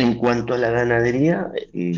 En cuanto a la ganadería,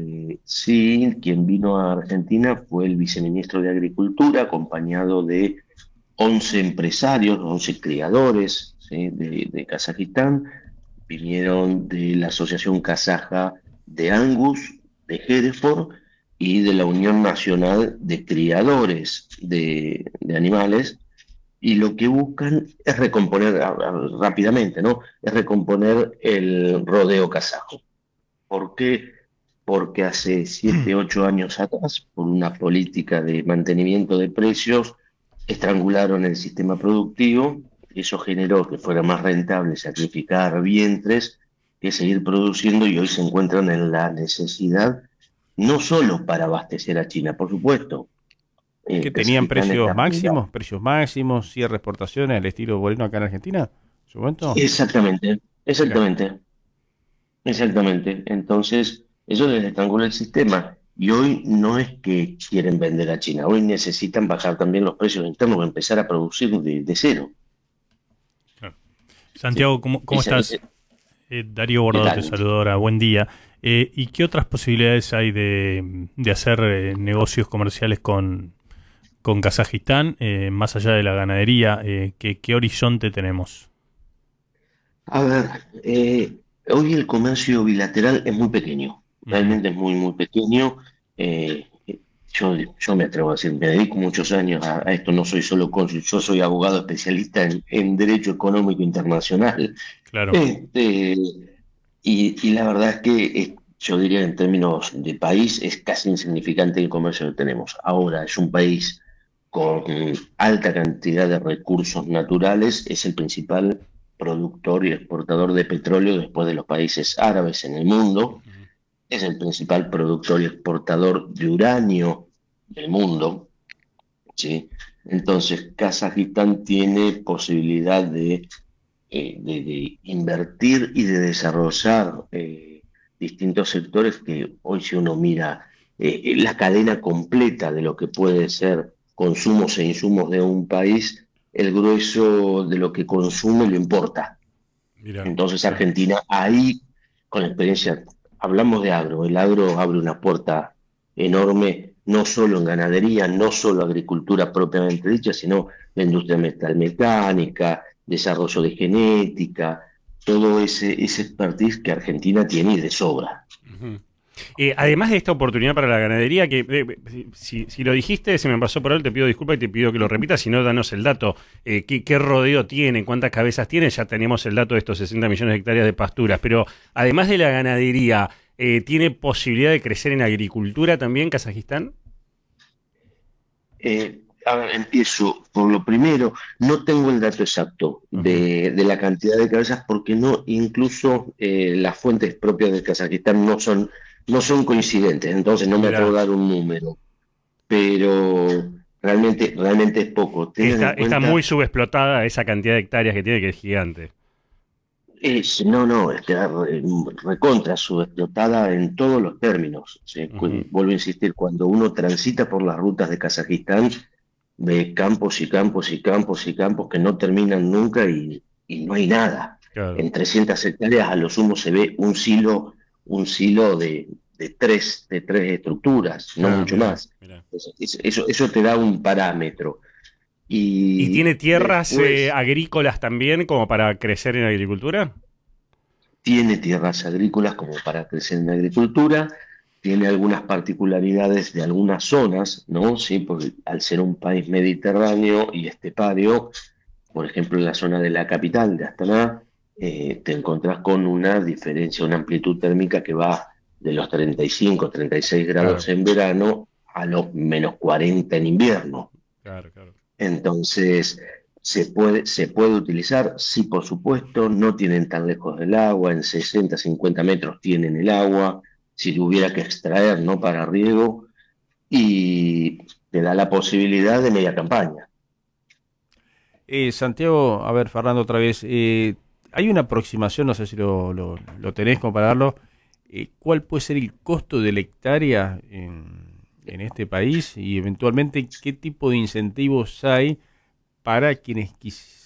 sí, quien vino a Argentina fue el viceministro de Agricultura, acompañado de 11 empresarios, 11 criadores, ¿sí? de Kazajistán. Vinieron de la Asociación Kazaja de Angus, de Hereford y de la Unión Nacional de Criadores de Animales. Y lo que buscan es recomponer rápidamente, ¿no? Es recomponer el rodeo kazajo. ¿Por qué? Porque hace 7, 8 años atrás, por una política de mantenimiento de precios, estrangularon el sistema productivo. Eso generó que fuera más rentable sacrificar vientres que seguir produciendo, y hoy se encuentran en la necesidad no solo para abastecer a China, por supuesto. ¿Que tenían Kazajistán está precios máximos, cierre exportaciones al estilo Boleno acá en Argentina? ¿En su momento? exactamente, Mira. exactamente. Exactamente. Entonces, eso les estrangula el sistema. Y hoy no es que quieren vender a China, hoy necesitan bajar también los precios internos, empezar a producir de cero. Claro. ¿Sí? Santiago, ¿cómo estás? Ese, Darío ¿qué Bordado te tal? saluda ahora, buen día. ¿Y qué otras posibilidades hay de hacer negocios comerciales con Kazajistán, más allá de la ganadería? ¿Qué horizonte tenemos? A ver, hoy el comercio bilateral es muy pequeño, Ujú. realmente es muy, muy pequeño. Eh, yo me atrevo a decir, me dedico muchos años a esto, no soy solo cónsul, yo soy abogado especialista en Derecho Económico Internacional. Claro. Este, y la verdad es que yo diría que en términos de país es casi insignificante el comercio que tenemos. Ahora es un país con alta cantidad de recursos naturales, es el principal productor y exportador de petróleo después de los países árabes en el mundo, Ujú. es el principal productor y exportador de uranio del mundo, ¿sí? Entonces, Kazajistán tiene posibilidad de invertir y de desarrollar distintos sectores que hoy, si uno mira la cadena completa de lo que puede ser consumos e insumos de un país, el grueso de lo que consume lo importa. Mira, Entonces mira. Argentina ahí, con la experiencia, hablamos de agro, el agro abre una puerta enorme, no solo en ganadería, no solo agricultura propiamente dicha, sino la industria metalmecánica, desarrollo de genética, todo ese expertise que Argentina tiene y de sobra. Ujú. Además de esta oportunidad para la ganadería, que si lo dijiste, se me pasó por alto, te pido disculpas y te pido que lo repitas, si no, danos el dato. ¿Qué rodeo tiene? ¿Cuántas cabezas tiene? Ya tenemos el dato de estos 60 millones de hectáreas de pasturas, pero además de la ganadería, ¿tiene posibilidad de crecer en agricultura también Kazajistán? A ver, empiezo por lo primero. No tengo el dato exacto Ujú. de la cantidad de cabezas porque no, incluso las fuentes propias de Kazajistán no son coincidentes, entonces no me atrevo a Mira, dar un número, pero realmente es poco. Tengan en está muy cuenta, subexplotada esa cantidad de hectáreas que tiene, que es gigante. no, está recontra subexplotada en todos los términos. ¿Sí? Ujú. Vuelvo a insistir, cuando uno transita por las rutas de Kazajistán, ve campos y campos y campos y campos que no terminan nunca y no hay nada. Claro, En 300 hectáreas a lo sumo se ve un silo de tres estructuras, no ah, mucho mira, más. mira. Eso te da un parámetro. ¿Y Y tiene tierras después agrícolas también como para crecer en agricultura? tiene tierras agrícolas como para crecer en agricultura, tiene algunas particularidades de algunas zonas, ¿no? Sí, porque al ser un país mediterráneo y estepario, por ejemplo, en la zona de la capital, de Astana, te encontrás con una diferencia, una amplitud térmica que va de los 35, 36 Claro, grados en verano a los -40 en invierno. claro, claro. Entonces, ¿se puede utilizar? Sí, por supuesto, no tienen tan lejos del agua, en 60, 50 metros tienen el agua, si lo hubiera que extraer, ¿no? Para riego, y te da la posibilidad de media campaña. Santiago, a ver, Fernando, otra vez. Hay una aproximación, no sé si lo tenés como para darlo. ¿Cuál puede ser el costo de la hectárea en este país? Y eventualmente, ¿qué tipo de incentivos hay para quienes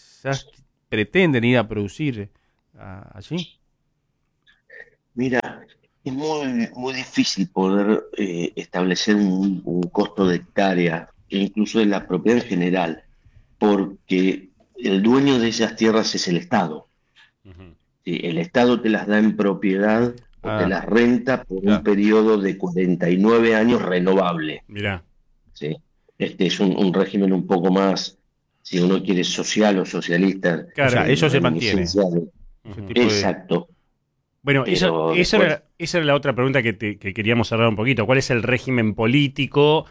quizás pretenden ir a producir allí? Mira, es muy difícil poder establecer un costo de hectárea, e incluso de la propiedad en general, porque el dueño de esas tierras es el Estado. Ujú. ¿Sí? El Estado te las da en propiedad o te Ah, las renta por un claro. periodo de 49 años renovable. Mirá. ¿Sí? Este es un régimen un poco más, si uno quiere, social o socialista, O sea, Claro. eso se mantiene. reminiscencial. Ese Ujú. tipo de... Exacto, Bueno, pero después, esa era la otra pregunta que queríamos hablar un poquito. ¿Cuál es el régimen político?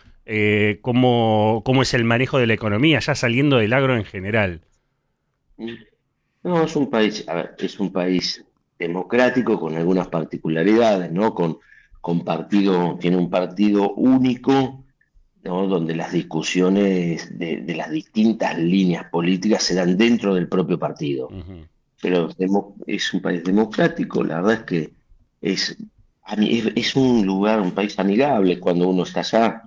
¿Cómo es el manejo de la economía, ya saliendo del agro en general? no, es un país, a ver, es un país democrático con algunas particularidades, ¿no? Con partido, tiene un partido único, ¿no? Donde las discusiones de las distintas líneas políticas se dan dentro del propio partido. Ujú. Pero es un país democrático, la verdad es que es, es un lugar, un país amigable cuando uno está allá,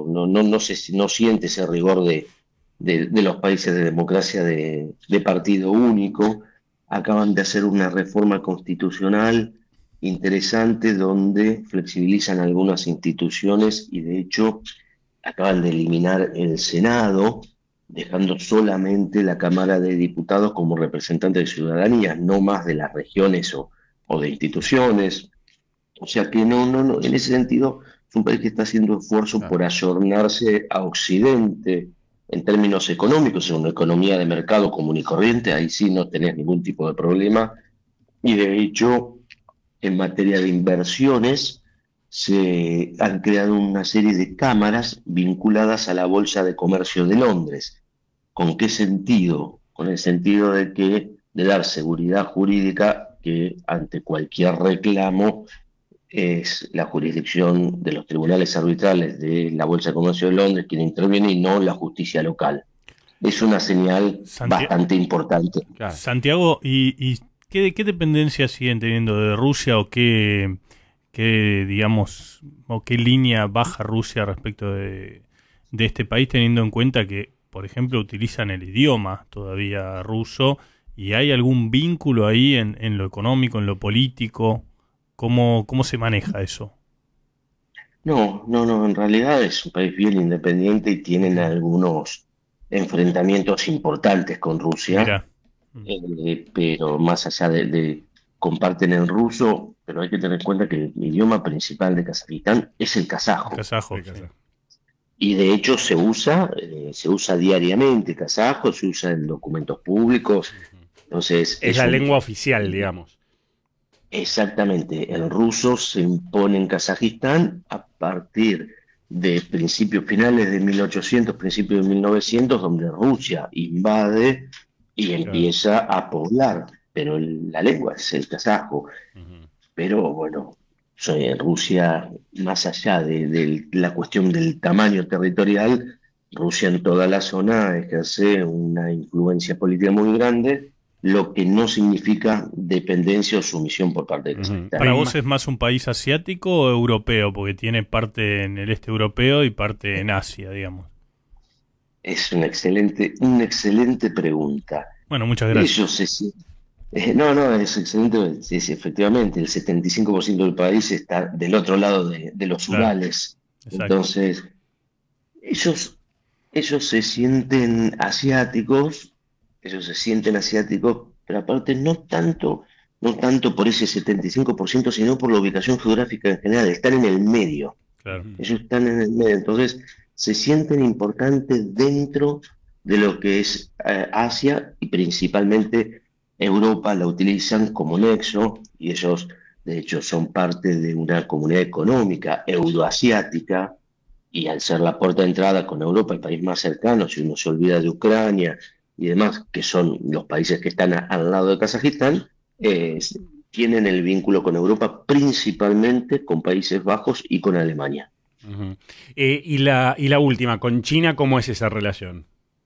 no siente ese rigor de los países de democracia de partido único. Acaban de hacer una reforma constitucional interesante donde flexibilizan algunas instituciones y de hecho acaban de eliminar el Senado, dejando solamente la Cámara de Diputados como representante de ciudadanía, no más de las regiones o de instituciones. O sea que en ese sentido es un país que está haciendo esfuerzo Claro. por ayornarse a Occidente en términos económicos, en una economía de mercado común y corriente, ahí sí no tenés ningún tipo de problema. Y de hecho, en materia de inversiones, se han creado una serie de cámaras vinculadas a la Bolsa de Comercio de Londres. ¿Con qué sentido? Con el sentido de dar seguridad jurídica que ante cualquier reclamo es la jurisdicción de los tribunales arbitrales de la Bolsa de Comercio de Londres quien interviene y no la justicia local. Es una señal Santi- bastante importante. Claro. Santiago, ¿y qué dependencias siguen teniendo de Rusia o digamos, o qué línea baja Rusia respecto de este país, teniendo en cuenta que, por ejemplo, utilizan el idioma todavía ruso y hay algún vínculo ahí en lo económico, en lo político? ¿Cómo se maneja eso? No, en realidad es un país bien independiente y tienen Ujú. algunos enfrentamientos importantes con Rusia, Mira. pero más allá comparten el ruso, pero hay que tener en cuenta que el idioma principal de Kazajistán es el El kazajo. kazajo, Sí, sí. Y de hecho se usa diariamente kazajo, se usa en documentos públicos, entonces Es la lengua oficial, digamos. exactamente, el ruso se impone en Kazajistán a partir de principios finales de 1800, principios de 1900, donde Rusia invade y Claro. empieza a poblar, pero la lengua es el kazajo. Ujú. Pero bueno, Rusia, más allá de la cuestión del tamaño territorial, Rusia en toda la zona ejerce una influencia política muy grande, lo que no significa dependencia o sumisión por parte de Ujú. Kazajistán. ¿Para vos es más un país asiático o europeo? Porque tiene parte en el este europeo y parte en Asia, digamos. Es una excelente pregunta. Bueno, muchas Ellos gracias. se, si- no, es excelente, sí, sí, efectivamente, el 75% del país está del otro lado de los Claro, Urales. exacto. Entonces, ellos, ellos ellos se sienten asiáticos, pero aparte no tanto por ese 75%, sino por la ubicación geográfica en general, están en el medio, Claro. Ujú. ellos están en el medio, entonces se sienten importantes dentro de lo que es Asia y principalmente Europa la utilizan como nexo y ellos de hecho son parte de una comunidad económica euroasiática y al ser la puerta de entrada con Europa, el país más cercano, si uno se olvida de Ucrania y demás, que son los países que están al lado de Kazajistán, eh, tienen el vínculo con Europa principalmente con Países Bajos y con Alemania. Ujú. Y la última, con China, ¿cómo es esa relación?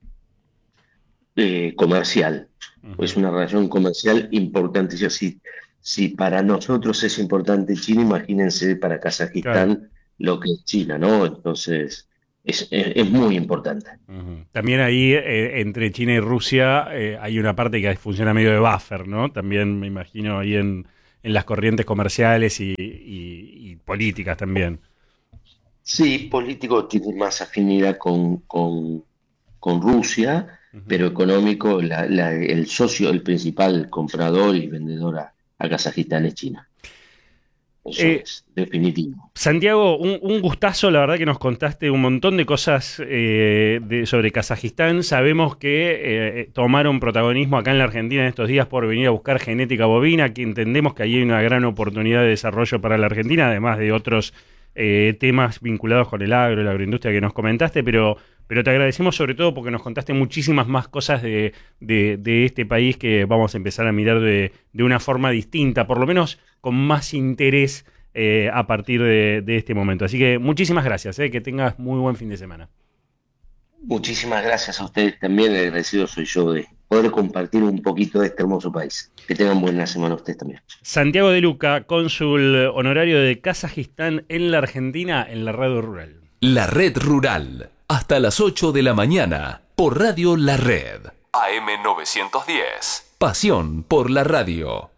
Comercial, es Ujú. una relación comercial importante. Si para nosotros es importante China, imagínense para Claro. Kazajistán lo que es China, ¿no? Entonces, es muy importante. Ujú. También ahí, entre China y Rusia, hay una parte que funciona medio de buffer, ¿no? También me imagino ahí en las corrientes comerciales políticas también. Sí, político tiene más afinidad con Rusia, pero económico, el socio, el principal comprador y vendedor a Kazajistán es China. Eso es definitivo. Santiago, un gustazo, la verdad que nos contaste un montón de cosas sobre Kazajistán. Sabemos que tomaron protagonismo acá en la Argentina en estos días por venir a buscar genética bovina, que entendemos que ahí hay una gran oportunidad de desarrollo para la Argentina, además de otros temas vinculados con el agro, la agroindustria que nos comentaste, pero te agradecemos sobre todo porque nos contaste muchísimas más cosas de este país que vamos a empezar a mirar de una forma distinta, por lo menos con más interés a partir de este momento. Así que muchísimas gracias, que tengas muy buen fin de semana. Muchísimas gracias a ustedes también, agradecido soy yo de poder compartir un poquito de este hermoso país. Que tengan buena semana ustedes también. Santiago de Luca, cónsul honorario de Kazajistán en la Argentina, en la Radio Rural. La Red Rural, hasta las 8 de la mañana, por Radio La Red. AM 910. Pasión por la radio.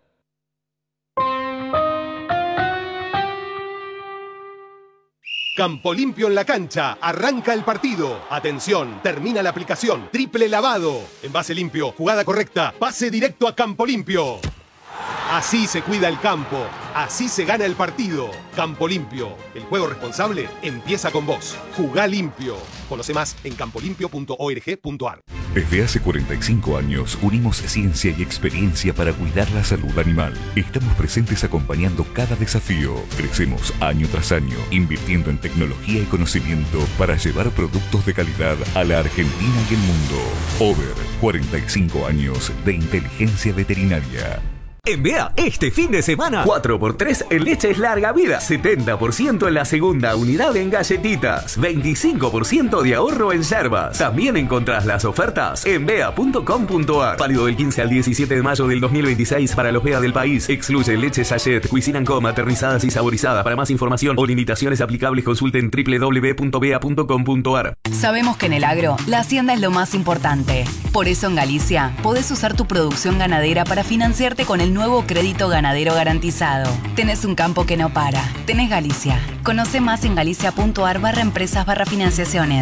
Campo Limpio en la cancha, arranca el partido. Atención, termina la aplicación. Triple lavado. Envase limpio, jugada correcta, pase directo a Campo Limpio. Así se cuida el campo, así se gana el partido. Campo Limpio, el juego responsable empieza con vos. Jugá limpio. Conoce más en campolimpio.org.ar. Desde hace 45 años unimos ciencia y experiencia para cuidar la salud animal. Estamos presentes acompañando cada desafío. Crecemos año tras año, invirtiendo en tecnología y conocimiento para llevar productos de calidad a la Argentina y el mundo. Over 45 años de inteligencia veterinaria. En Bea, este fin de semana, 4x3 en leches larga vida, 70% en la segunda unidad en galletitas, 25% de ahorro en yerbas. También encontrás las ofertas en bea.com.ar. Válido del 15 al 17 de mayo del 2026 para los Bea del país. Excluye leche sachet, Cuisine & Co, maternizadas y saborizadas. Para más información o limitaciones aplicables consulten www.bea.com.ar. Sabemos que en el agro, la hacienda es lo más importante. Por eso en Galicia, podés usar tu producción ganadera para financiarte con el nuevo crédito ganadero garantizado. Tenés un campo que no para. Tenés Galicia. Conoce más en galicia.ar/empresas/financiaciones.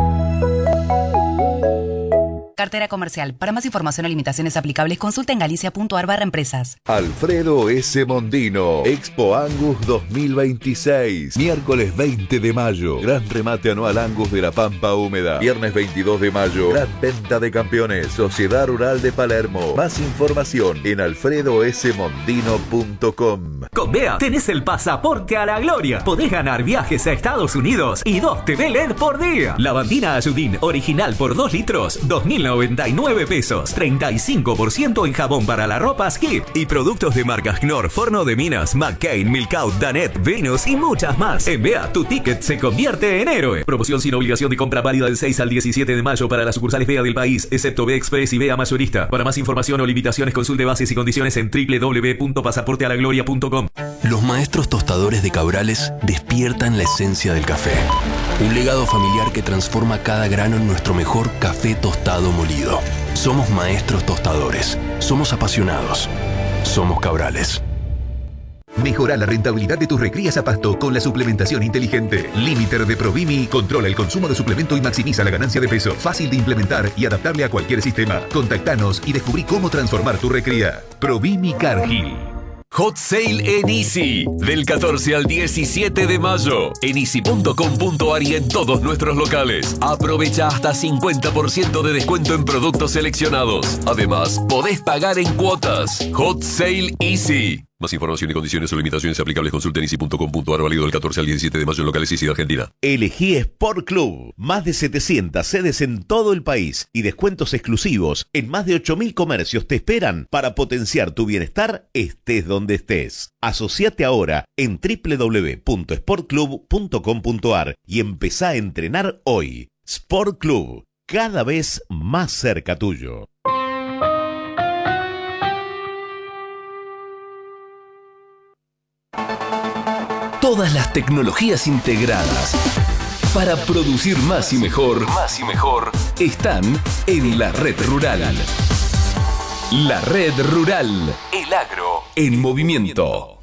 Cartera comercial. Para más información o limitaciones aplicables, consulta en galicia.ar/empresas. Alfredo S. Mondino, Expo Angus 2026. Miércoles 20 de mayo, gran remate anual Angus de la Pampa Húmeda. Viernes 22 de mayo, gran venta de campeones, Sociedad Rural de Palermo. Más información en alfredosmondino.com. Con Bea tenés el pasaporte a la gloria. Podés ganar viajes a Estados Unidos y 2 TV LED por día. Lavandina Ayudín original por 2 litros, 2.099 pesos. 35% en jabón para la ropa Skip. Y productos de marcas Knorr, Forno de Minas, McCain, Milkout, Danet, Venus y muchas más. En Bea, tu ticket se convierte en héroe. Promoción sin obligación de compra válida del 6 al 17 de mayo para las sucursales Bea del país, excepto Bea Express y Bea Mayorista. Para más información o limitaciones, consulte bases y condiciones en www.pasaportealagloria.com. Los maestros tostadores de Cabrales despiertan la esencia del café. Un legado familiar que transforma cada grano en nuestro mejor café tostado molido. Somos maestros tostadores. Somos apasionados. Somos Cabrales. Mejora la rentabilidad de tus recrías a pasto con la suplementación inteligente. Limiter de Provimi controla el consumo de suplemento y maximiza la ganancia de peso. Fácil de implementar y adaptable a cualquier sistema. Contactanos y descubrí cómo transformar tu recría. Provimi Cargill. Hot Sale en Easy, del 14 al 17 de mayo, en easy.com.ar y en todos nuestros locales. Aprovecha hasta 50% de descuento en productos seleccionados. Además, podés pagar en cuotas. Hot Sale Easy. Más información y condiciones o limitaciones aplicables consulten easy.com.ar, válido del 14 al 17 de mayo en locales Easy de Argentina. Elegí Sport Club. Más de 700 sedes en todo el país y descuentos exclusivos en más de 8.000 comercios te esperan para potenciar tu bienestar estés donde estés. Asociate ahora en www.sportclub.com.ar y empezá a entrenar hoy. Sport Club, cada vez más cerca tuyo. Todas las tecnologías integradas para producir más y mejor están en la Red Rural. La Red Rural. El agro en movimiento.